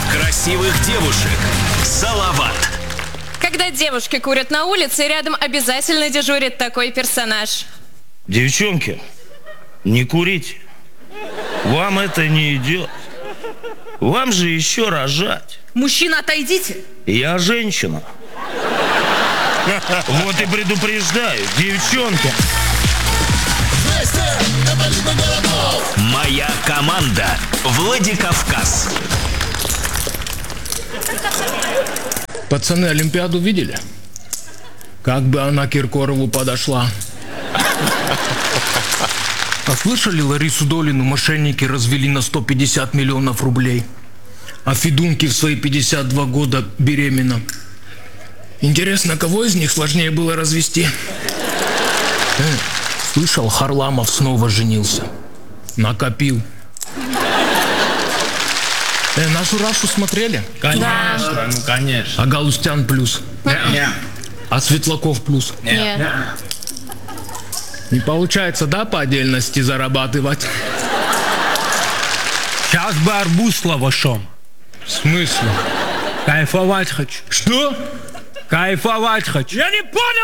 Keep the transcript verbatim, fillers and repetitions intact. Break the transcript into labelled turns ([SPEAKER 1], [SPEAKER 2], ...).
[SPEAKER 1] красивых девушек. Салават.
[SPEAKER 2] Когда девушки курят на улице, рядом обязательно дежурит такой персонаж.
[SPEAKER 3] Девчонки, не курите. Вам это не идет. Вам же еще рожать.
[SPEAKER 4] Мужчина, отойдите.
[SPEAKER 3] Я женщина. Вот и предупреждаю, девчонки.
[SPEAKER 1] Моя команда. Владикавказ.
[SPEAKER 5] Пацаны, Олимпиаду видели? Как бы она Киркорову подошла. А слышали, Ларису Долину мошенники развели на сто пятьдесят миллионов рублей? А Федунки в свои пятьдесят два года беременна. Интересно, кого из них сложнее было развести? Э, слышал, Харламов снова женился. Накопил. Э, нашу Рашу смотрели?
[SPEAKER 6] Конечно, да. Ну конечно.
[SPEAKER 5] А Галустян плюс?
[SPEAKER 6] Нет.
[SPEAKER 5] А Светлаков плюс?
[SPEAKER 2] Нет. Нет.
[SPEAKER 5] Не получается, да, по отдельности зарабатывать?
[SPEAKER 6] Сейчас бы арбуз с лавашом.
[SPEAKER 5] В смысле?
[SPEAKER 6] Кайфовать хочу.
[SPEAKER 5] Что?
[SPEAKER 6] Кайфовать хочу.
[SPEAKER 5] Я не понял!